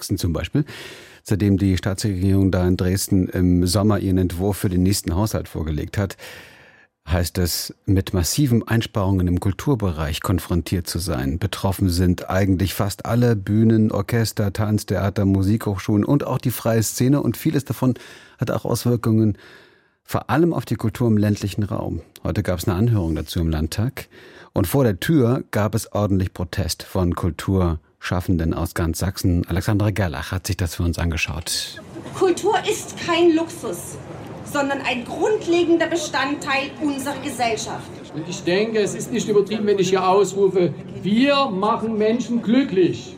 Sachsen zum Beispiel. Seitdem die Staatsregierung da in Dresden im Sommer ihren Entwurf für den nächsten Haushalt vorgelegt hat, heißt es, mit massiven Einsparungen im Kulturbereich konfrontiert zu sein. Betroffen sind eigentlich fast alle Bühnen, Orchester, Tanztheater, Musikhochschulen und auch die freie Szene. Und vieles davon hat auch Auswirkungen vor allem auf die Kultur im ländlichen Raum. Heute gab es eine Anhörung dazu im Landtag. Und vor der Tür gab es ordentlich Protest von Kulturschaffenden aus ganz Sachsen. Alexandra Gerlach hat sich das für uns angeschaut. Kultur ist kein Luxus, sondern ein grundlegender Bestandteil unserer Gesellschaft. Und ich denke, es ist nicht übertrieben, wenn ich hier ausrufe, wir machen Menschen glücklich.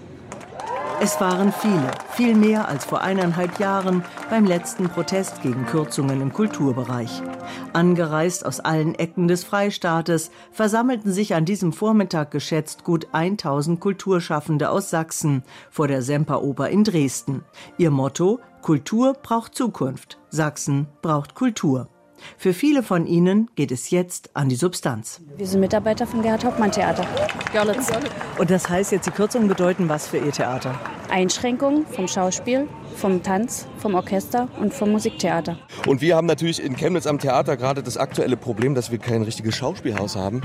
Es waren viele, viel mehr als vor 1,5 Jahren beim letzten Protest gegen Kürzungen im Kulturbereich. Angereist aus allen Ecken des Freistaates versammelten sich an diesem Vormittag geschätzt gut 1000 Kulturschaffende aus Sachsen vor der Semperoper in Dresden. Ihr Motto: Kultur braucht Zukunft, Sachsen braucht Kultur. Für viele von ihnen geht es jetzt an die Substanz. Wir sind Mitarbeiter vom Gerhard-Hauptmann-Theater, Görlitz. Und das heißt jetzt, die Kürzungen bedeuten was für Ihr Theater? Einschränkungen vom Schauspiel, vom Tanz, vom Orchester und vom Musiktheater. Und wir haben natürlich in Chemnitz am Theater gerade das aktuelle Problem, dass wir kein richtiges Schauspielhaus haben.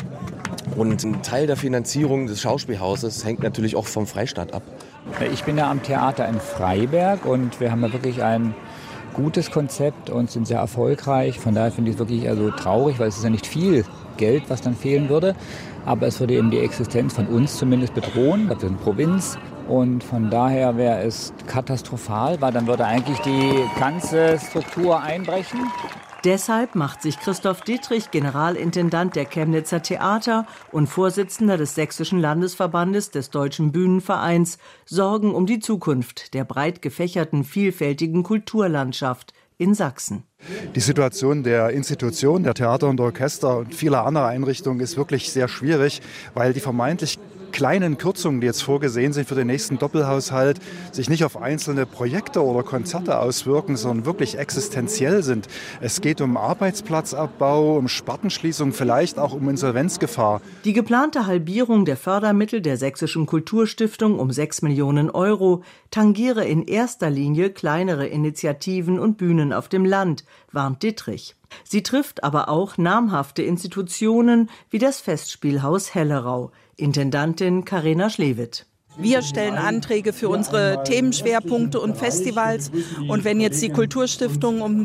Und ein Teil der Finanzierung des Schauspielhauses hängt natürlich auch vom Freistaat ab. Ich bin ja am Theater in Freiberg und wir haben ja wirklich ein gutes Konzept und sind sehr erfolgreich. Von daher finde ich es wirklich traurig, weil es ist ja nicht viel Geld, was dann fehlen würde. Aber es würde eben die Existenz von uns zumindest bedrohen. Wir sind Provinz und von daher wäre es katastrophal, weil dann würde eigentlich die ganze Struktur einbrechen. Deshalb macht sich Christoph Dietrich, Generalintendant der Chemnitzer Theater und Vorsitzender des Sächsischen Landesverbandes des Deutschen Bühnenvereins, Sorgen um die Zukunft der breit gefächerten, vielfältigen Kulturlandschaft in Sachsen. Die Situation der Institutionen, der Theater und Orchester und vieler anderer Einrichtungen ist wirklich sehr schwierig, weil die vermeintlich kleinen Kürzungen, die jetzt vorgesehen sind für den nächsten Doppelhaushalt, sich nicht auf einzelne Projekte oder Konzerte auswirken, sondern wirklich existenziell sind. Es geht um Arbeitsplatzabbau, um Spartenschließung, vielleicht auch um Insolvenzgefahr. Die geplante Halbierung der Fördermittel der Sächsischen Kulturstiftung um 6 Millionen Euro tangiere in erster Linie kleinere Initiativen und Bühnen auf dem Land, warnt Dittrich. Sie trifft aber auch namhafte Institutionen wie das Festspielhaus Hellerau. Intendantin Carina Schlewitt. Wir stellen Anträge für unsere Themenschwerpunkte und Festivals. Und wenn jetzt die Kulturstiftung um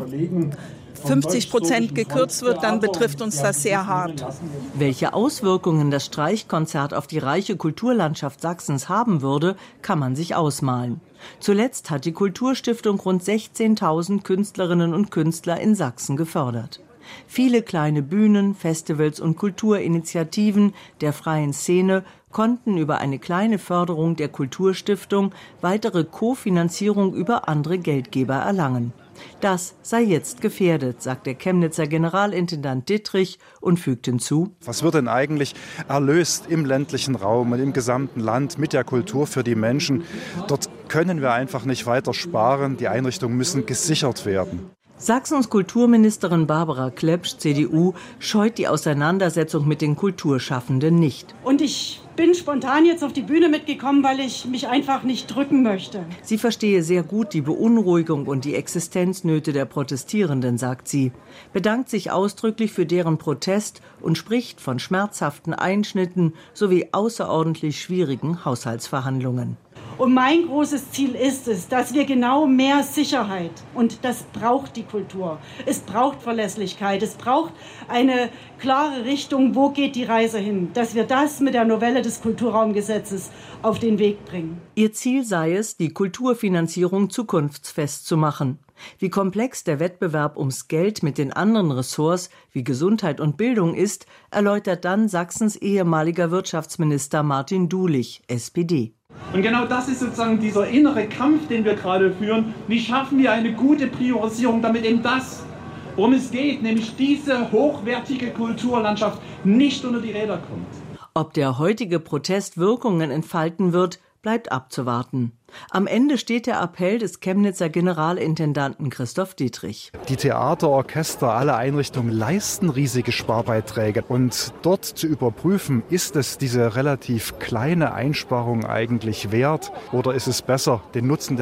50% gekürzt wird, dann betrifft uns das sehr hart. Welche Auswirkungen das Streichkonzert auf die reiche Kulturlandschaft Sachsens haben würde, kann man sich ausmalen. Zuletzt hat die Kulturstiftung rund 16.000 Künstlerinnen und Künstler in Sachsen gefördert. Viele kleine Bühnen, Festivals und Kulturinitiativen der freien Szene konnten über eine kleine Förderung der Kulturstiftung weitere Kofinanzierung über andere Geldgeber erlangen. Das sei jetzt gefährdet, sagt der Chemnitzer Generalintendant Dittrich und fügt hinzu: Was wird denn eigentlich erlöst im ländlichen Raum und im gesamten Land mit der Kultur für die Menschen? Dort können wir einfach nicht weiter sparen. Die Einrichtungen müssen gesichert werden. Sachsens Kulturministerin Barbara Klepsch, CDU, scheut die Auseinandersetzung mit den Kulturschaffenden nicht. Und ich bin spontan jetzt auf die Bühne mitgekommen, weil ich mich einfach nicht drücken möchte. Sie verstehe sehr gut die Beunruhigung und die Existenznöte der Protestierenden, sagt sie, bedankt sich ausdrücklich für deren Protest und spricht von schmerzhaften Einschnitten sowie außerordentlich schwierigen Haushaltsverhandlungen. Und mein großes Ziel ist es, dass wir genau mehr Sicherheit, und das braucht die Kultur. Es braucht Verlässlichkeit, es braucht eine klare Richtung, wo geht die Reise hin, dass wir das mit der Novelle des Kulturraumgesetzes auf den Weg bringen. Ihr Ziel sei es, die Kulturfinanzierung zukunftsfest zu machen. Wie komplex der Wettbewerb ums Geld mit den anderen Ressorts wie Gesundheit und Bildung ist, erläutert dann Sachsens ehemaliger Wirtschaftsminister Martin Dulich, SPD. Und genau das ist sozusagen dieser innere Kampf, den wir gerade führen. Wie schaffen wir eine gute Priorisierung, damit eben das, worum es geht, nämlich diese hochwertige Kulturlandschaft, nicht unter die Räder kommt. Ob der heutige Protest Wirkungen entfalten wird, bleibt abzuwarten. Am Ende steht der Appell des Chemnitzer Generalintendanten Christoph Dietrich. Die Theater, Orchester, alle Einrichtungen leisten riesige Sparbeiträge. Und dort zu überprüfen, ist es diese relativ kleine Einsparung eigentlich wert oder ist es besser, den Nutzen der